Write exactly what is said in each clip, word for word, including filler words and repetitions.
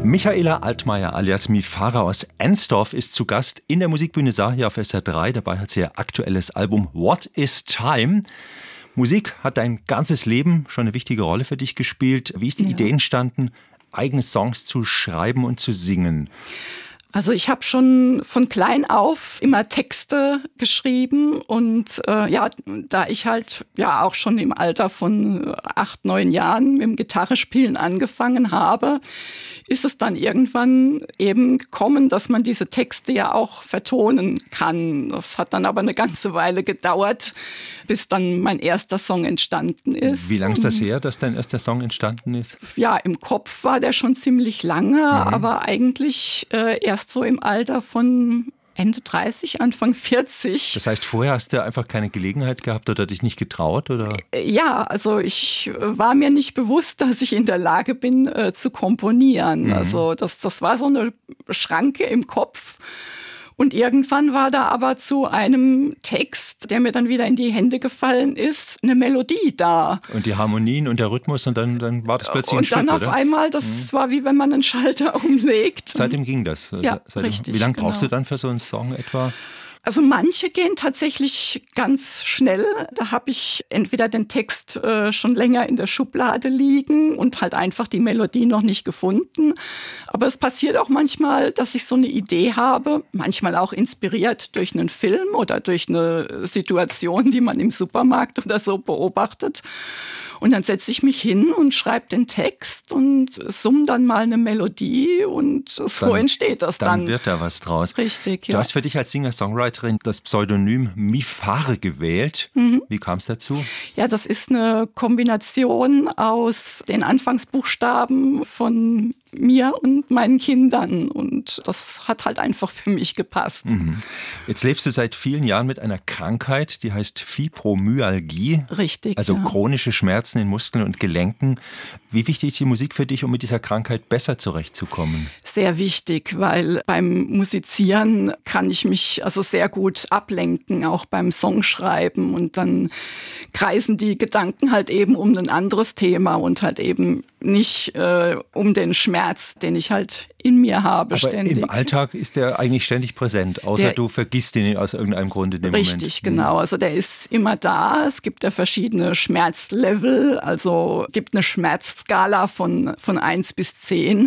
Michaela Altmaier alias Mifara aus Ensdorf ist zu Gast in der Musikbühne Saar hier auf S R drei. Dabei hat sie ihr aktuelles Album What is Time? Musik hat dein ganzes Leben schon eine wichtige Rolle für dich gespielt. Wie ist die ja. Idee entstanden, eigene Songs zu schreiben und zu singen? Also ich habe schon von klein auf immer Texte geschrieben und äh, ja, da ich halt ja auch schon im Alter von acht, neun Jahren mit dem Gitarrespielen angefangen habe, ist es dann irgendwann eben gekommen, dass man diese Texte ja auch vertonen kann. Das hat dann aber eine ganze Weile gedauert, bis dann mein erster Song entstanden ist. Wie lange ist das her, dass dein erster Song entstanden ist? Ja, im Kopf war der schon ziemlich lange, mhm. aber eigentlich äh, erst so im Alter von Ende dreißig, Anfang vierzig. Das heißt, vorher hast du einfach keine Gelegenheit gehabt oder dich nicht getraut? Oder? Ja, also ich war mir nicht bewusst, dass ich in der Lage bin, äh, zu komponieren. Mhm. Also das, das war so eine Schranke im Kopf. Und irgendwann war da aber zu einem Text, der mir dann wieder in die Hände gefallen ist, eine Melodie da. Und die Harmonien und der Rhythmus und dann, dann war das plötzlich ein Stück, Und dann auf oder? einmal, das mhm. war wie wenn man einen Schalter umlegt. Seitdem ging das? Ja, Seitdem, richtig. Wie lange brauchst genau. du dann für so einen Song etwa? Also manche gehen tatsächlich ganz schnell. Da habe ich entweder den Text äh, schon länger in der Schublade liegen und halt einfach die Melodie noch nicht gefunden. Aber es passiert auch manchmal, dass ich so eine Idee habe, manchmal auch inspiriert durch einen Film oder durch eine Situation, die man im Supermarkt oder so beobachtet. Und dann setze ich mich hin und schreibe den Text und summe dann mal eine Melodie und so dann, entsteht das dann. Dann wird da was draus. Richtig, ja. Du hast für dich als Singer-Songwriterin das Pseudonym Mifara gewählt. Mhm. Wie kam es dazu? Ja, das ist eine Kombination aus den Anfangsbuchstaben von mir und meinen Kindern. Und das hat halt einfach für mich gepasst. Mhm. Jetzt lebst du seit vielen Jahren mit einer Krankheit, die heißt Fibromyalgie. Richtig, Also ja. chronische Schmerzen in Muskeln und Gelenken. Wie wichtig ist die Musik für dich, um mit dieser Krankheit besser zurechtzukommen? Sehr wichtig, weil beim Musizieren kann ich mich also sehr gut ablenken, auch beim Songschreiben. Und dann kreisen die Gedanken halt eben um ein anderes Thema und halt eben nicht äh, um den Schmerz, den ich halt in mir habe. Aber ständig. Im Alltag ist der eigentlich ständig präsent, außer der, du vergisst ihn aus irgendeinem Grund in dem richtig, Moment. Richtig, genau. Also der ist immer da. Es gibt ja verschiedene Schmerzlevel. Also gibt eine Schmerzskala von, von eins bis zehn.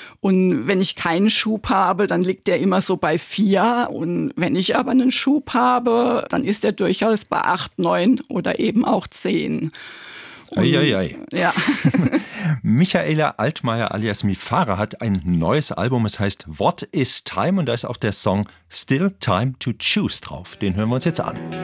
Und wenn ich keinen Schub habe, dann liegt der immer so bei vier. Und wenn ich aber einen Schub habe, dann ist der durchaus bei acht, neun oder eben auch zehn. Eieiei. Ja. Michaela Altmaier alias Mifara hat ein neues Album, es heißt What is Time? Und da ist auch der Song Still Time to Choose drauf. Den hören wir uns jetzt an.